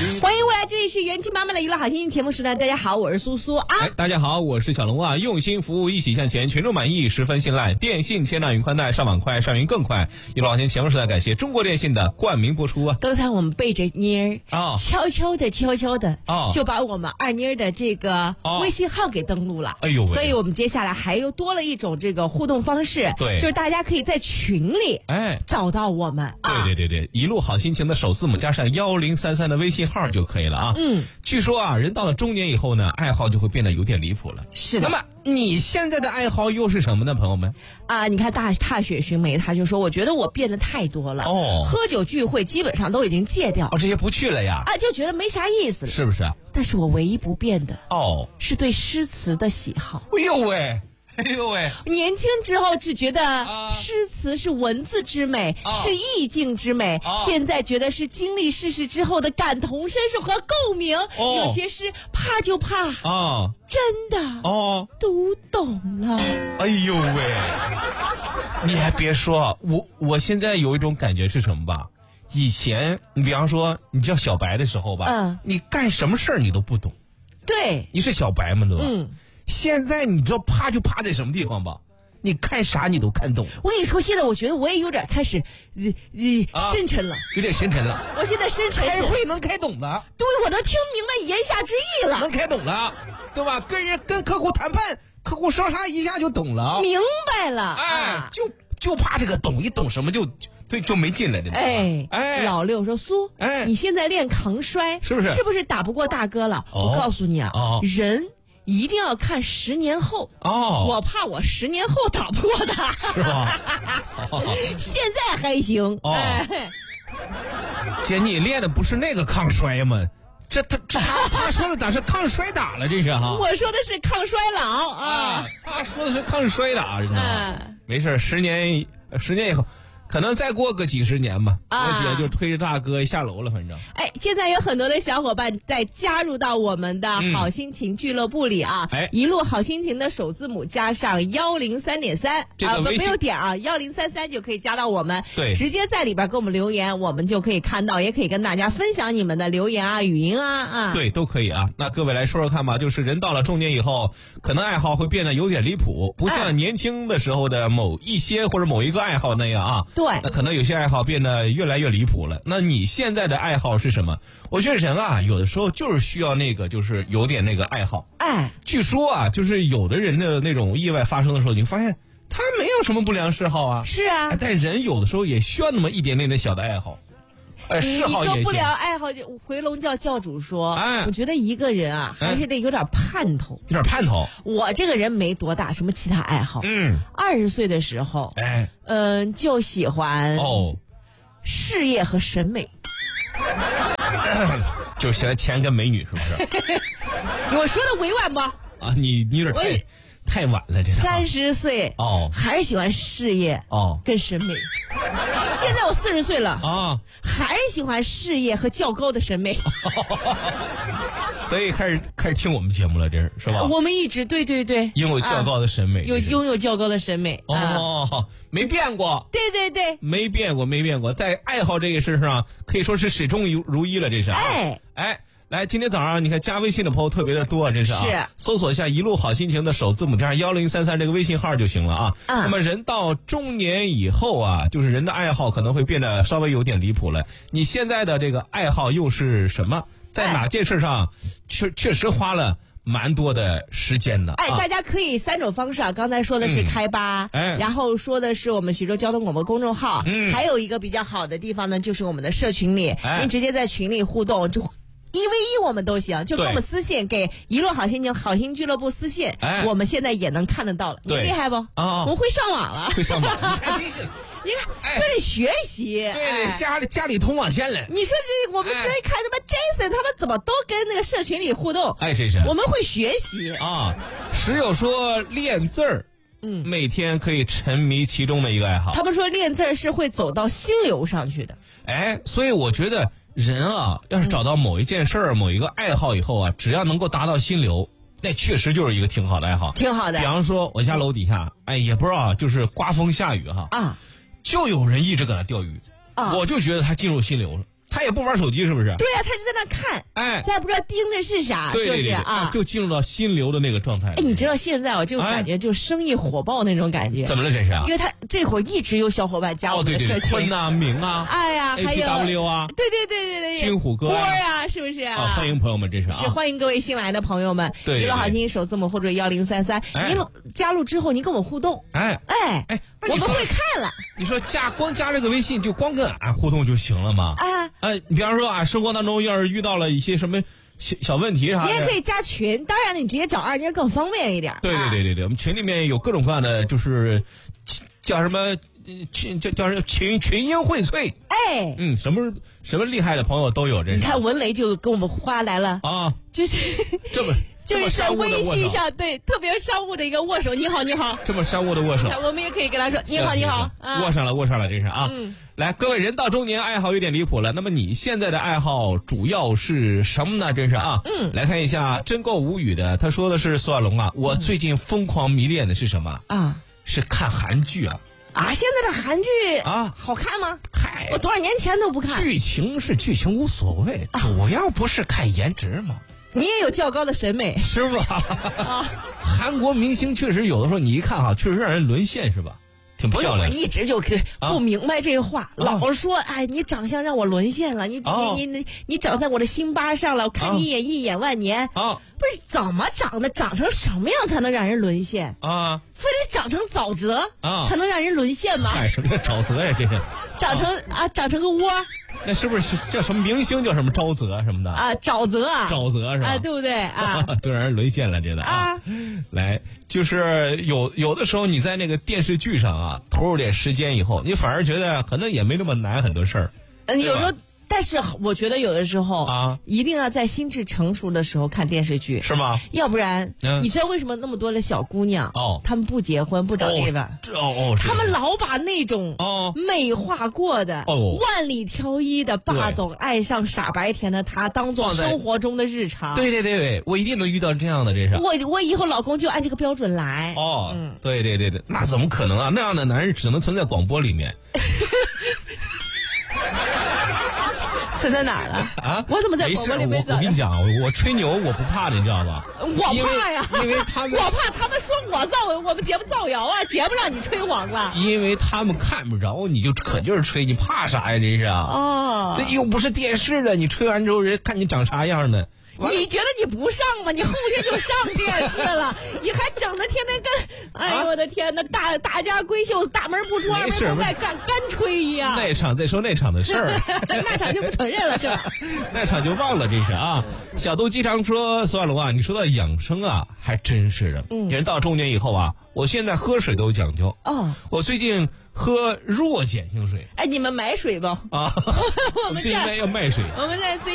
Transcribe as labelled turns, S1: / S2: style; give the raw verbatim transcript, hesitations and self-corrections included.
S1: 欢迎回来，这里是元气满满的娱乐好心情节目时段。大家好，我是苏苏啊。
S2: 哎，大家好，我是小龙啊。用心服务，一起向前，群众满意，十分信赖。电信千纳云宽带，上网快，上云更快。娱乐好心情节目时段，感谢中国电信的冠名播出啊。
S1: 刚才我们背着妮儿
S2: 啊，
S1: 悄悄的、悄悄的
S2: 啊，
S1: 就把我们二妮儿的这个微信号给登录了。
S2: 哎呦，
S1: 所以我们接下来还又多了一种这个互动方式，
S2: 对，
S1: 就是大家可以在群里
S2: 哎
S1: 找到我们啊。
S2: 对对对对，一路好心情的首字母加上幺零三三的微信号就可以了啊。
S1: 嗯，
S2: 据说啊，人到了中年以后呢，爱好就会变得有点离谱了。
S1: 是的。
S2: 那么你现在的爱好又是什么呢，朋友们？
S1: 啊，你看大踏雪寻梅，他就说，我觉得我变得太多了。
S2: 哦，
S1: 喝酒聚会基本上都已经戒掉。
S2: 哦，这些不去了呀？
S1: 啊，就觉得没啥意思了，
S2: 是不是？
S1: 但是我唯一不变的
S2: 哦，
S1: 是对诗词的喜好。
S2: 哎呦喂！哎呦喂！
S1: 年轻之后只觉得诗词是文字之美，啊、是意境之美、啊。现在觉得是经历世事之后的感同身受和共鸣。哦、有些诗怕就怕啊，真的哦读懂了。
S2: 哎呦喂！你还别说，我我现在有一种感觉是什么吧？以前你比方说你叫小白的时候吧，嗯，你干什么事儿你都不懂。
S1: 对，
S2: 你是小白嘛，对吧？
S1: 嗯。
S2: 现在你知道怕就怕在什么地方吧？你看啥你都看懂。
S1: 我跟你说，现在我觉得我也有点开始呃呃、啊、深沉了，
S2: 有点深沉了。
S1: 我现在深沉，
S2: 开会能开懂了，
S1: 对，我能听明白言下之意了，
S2: 能开懂了，对吧？跟人跟客户谈判，客户说啥一下就懂了，
S1: 明白了。
S2: 哎，啊、就就怕这个懂，一懂什么就对就没劲了，这
S1: 哎哎，老六说苏，哎，你现在练扛摔
S2: 是不是？
S1: 是不是打不过大哥了？
S2: 哦、
S1: 我告诉你啊，
S2: 哦、
S1: 人。一定要看十年后
S2: 哦，
S1: 我怕我十年后打不过他，
S2: 是吧？
S1: 哦、现在还行哦。哎、
S2: 姐，你练的不是那个抗摔吗？这他这他他说的咋是抗摔打了？这是哈？
S1: 我说的是抗衰老啊，
S2: 啊他说的是抗摔打，真的。嗯、没事，十年十年以后。可能再过个几十年吧，我姐就推着大哥下楼了，反正。
S1: 哎，现在有很多的小伙伴在加入到我们的好心情俱乐部里啊，
S2: 哎、嗯，
S1: 一路好心情的首字母加上幺零三点三，啊，不没有点啊，幺零三三就可以加到我们，
S2: 对，
S1: 直接在里边给我们留言，我们就可以看到，也可以跟大家分享你们的留言啊、语音啊啊，
S2: 对，都可以啊。那各位来说说看吧，就是人到了中年以后，可能爱好会变得有点离谱，不像年轻的时候的某一些或者某一个爱好那样啊，
S1: 对，
S2: 那可能有些爱好变得越来越离谱了。那你现在的爱好是什么？我觉得人啊，有的时候就是需要那个，就是有点那个爱好。
S1: 哎，
S2: 据说啊，就是有的人的那种意外发生的时候，你发现他没有什么不良嗜好啊。
S1: 是啊，
S2: 但人有的时候也需要那么一点点的小的爱好。呃，嗜好也
S1: 你说不良爱好，回笼觉教主说，
S2: 哎，
S1: 我觉得一个人啊，还是得有点盼头，
S2: 有点盼头。
S1: 我这个人没多大什么其他爱好，
S2: 嗯，
S1: 二十岁的时候，
S2: 哎，
S1: 嗯、呃，就喜欢
S2: 哦。
S1: 事业和审美，
S2: 就是喜欢钱跟美女，是不是？
S1: 我说的委婉不？
S2: 啊，你你有点太太晚了，这
S1: 三十岁
S2: 哦，
S1: 还是喜欢事业
S2: 哦
S1: 跟审美。现在我四十岁了
S2: 啊，
S1: 还喜欢事业和较高的审美。
S2: 所以开始开始听我们节目了，这是是吧？
S1: 我们一直对对对，
S2: 拥有较高的审美，
S1: 啊、有拥有较高的审美
S2: 哦、啊，没变过。
S1: 对对对，
S2: 没变过，没变过，在爱好这个事上可以说是始终如一了，这是。
S1: 哎
S2: 哎，来，今天早上你看加微信的朋友特别的多啊，这是啊。
S1: 是。
S2: 搜索一下一路好心情的首字母加上幺零三三这个微信号就行了啊。
S1: 嗯。
S2: 那么人到中年以后啊，就是人的爱好可能会变得稍微有点离谱了。你现在的这个爱好又是什么？在哪件事上确确实花了蛮多的时间的。
S1: 哎、啊，大家可以三种方式啊，刚才说的是开吧，
S2: 嗯、哎，
S1: 然后说的是我们徐州交通广播公众号，
S2: 嗯，
S1: 还有一个比较好的地方呢，就是我们的社群里，
S2: 哎，
S1: 您直接在群里互动就。一 v 一我们都行，就给我们私信，给一路好心情好心俱乐部私信，
S2: 哎，
S1: 我们现在也能看得到了，你厉害不？
S2: 啊，
S1: 我们会上网了，
S2: 会上网，你看真是，
S1: 你看，哎，这得学习，
S2: 对，哎、家里家里通网线了。
S1: 你说这我们这一看他妈 Jason 他们怎么都跟那个社群里互动？
S2: 哎，这是
S1: 我们会学习
S2: 啊。时有说练字儿，
S1: 嗯，
S2: 每天可以沉迷其中的一个爱好。
S1: 他们说练字儿是会走到心流上去的，
S2: 哎，所以我觉得。人啊，要是找到某一件事儿、嗯、某一个爱好以后啊，只要能够达到心流，那确实就是一个挺好的爱好，
S1: 挺好的。
S2: 比方说，我家楼底下，哎，也不知道，就是刮风下雨哈，
S1: 啊，
S2: 就有人一直搁那钓鱼，
S1: 啊，
S2: 我就觉得他进入心流了。 他也不玩手机，是不是？
S1: 对呀、啊，他就在那看，
S2: 哎，
S1: 咱也不知道盯的是啥，
S2: 对对对对
S1: 是不是啊？
S2: 就进入到心流的那个状态。
S1: 哎，你知道现在我就感觉就生意火爆那种感觉。
S2: 怎么了这是啊？
S1: 因为他这会儿一直有小伙伴加我们的社群，
S2: 坤呐、明啊，
S1: 哎呀，还有
S2: A P W 啊，
S1: 对对对对对，
S2: 金虎哥
S1: 波啊，是不是啊？
S2: 啊，欢迎朋友们，这是啊，
S1: 是欢迎各位新来的朋友们，
S2: 对，
S1: 娱乐好心首字母或者幺零三三，您加入之后您跟我互动，
S2: 哎
S1: 哎哎，我们会看了。
S2: 你说加光加这个微信就光跟俺互动就行了吗？
S1: 啊，
S2: 哎，你比方说啊，生活当中要是遇到了一些什么小小问题啥的，
S1: 你也可以加群，当然了，你直接找二妮更方便一点。
S2: 对对对对对，我们群里面有各种各样的，就是叫什么群叫叫什么群群英荟萃，
S1: 哎，
S2: 嗯，什么什么厉害的朋友都有。这
S1: 你看文雷就跟我们发来了
S2: 啊，
S1: 就是
S2: 这么。
S1: 就是在微信上，对，特别商务的一个握手，你好，你好，
S2: 这么商务的握手，
S1: 我们也可以跟他说，你好，你好，
S2: 啊、握上了，握上了，这是啊。嗯、来，各位人到中年，爱好有点离谱了。那么你现在的爱好主要是什么呢？真是啊，嗯，来看一下，真够无语的。他说的是苏亚龙啊，我最近疯狂迷恋的是什么啊？是看韩剧啊。
S1: 啊，现在的韩剧
S2: 啊，
S1: 好看吗？
S2: 嗨，
S1: 我多少年前都不看。
S2: 剧情是剧情无所谓，啊、主要不是看颜值吗？
S1: 你也有较高的审美，
S2: 是吧？啊，韩国明星确实有的时候你一看哈，确实让人沦陷，是吧？挺漂亮。
S1: 我一直就不明白这话，啊、老说哎，你长相让我沦陷了，你、啊、你你你你长在我的心巴上了，我看你一眼一眼万年啊！不是怎么长的，长成什么样才能让人沦陷啊？非得长成沼泽啊才能让人沦陷吗？
S2: 哎，什么叫沼泽呀？这是
S1: 长成啊，长成个窝。
S2: 那是不是叫什么明星叫什么沼泽什么的
S1: 啊？沼泽啊，
S2: 沼泽是吧？
S1: 啊，对不对啊？
S2: 都让人沦陷了，真的啊！来，就是有有的时候你在那个电视剧上啊投入点时间以后，你反而觉得可能也没那么难很多事儿。
S1: 嗯，有时候。但是我觉得有的时候啊，一定要在心智成熟的时候看电视剧，
S2: 是吗？
S1: 要不然，嗯、你知道为什么那么多的小姑娘哦，她们不结婚不找这个？
S2: 哦哦，
S1: 她们老把那种哦美化过的、哦、万里挑一的霸总爱上傻白甜的他当做生活中的日常。
S2: 对对对对，我一定能遇到这样的，这是
S1: 我我以后老公就按这个标准来。
S2: 哦，嗯，对对对对，那怎么可能啊？那样的男人只能存在广播里面。
S1: 存在哪儿了啊？我怎么在广播里没
S2: 找？我跟你讲，我吹牛我不怕的，你知道吧？
S1: 我怕呀，
S2: 因为他们
S1: 我怕他们说我造我们节目造谣啊，节目让你吹黄了。
S2: 因为他们看不着，你就可劲儿吹，你怕啥呀？这是啊，哦，那又不是电视的，你吹完之后人看你长啥样的。
S1: 你觉得你不上吗？你后天就上电视了，你还整的天天跟，哎呦我的天哪，大大家闺秀大门不出二门不迈，干干吹一样。
S2: 那场再说那场的事儿，
S1: 那场就不承认了是吧？
S2: 那场就忘了这是啊。小杜经常说苏亚龙啊，你说到养生啊，还真是的。嗯，人到中年以后啊，我现在喝水都讲究哦。我最近喝弱碱性水。
S1: 哎，你们买水吧？
S2: 啊，我们现在要卖水。
S1: 我们在最。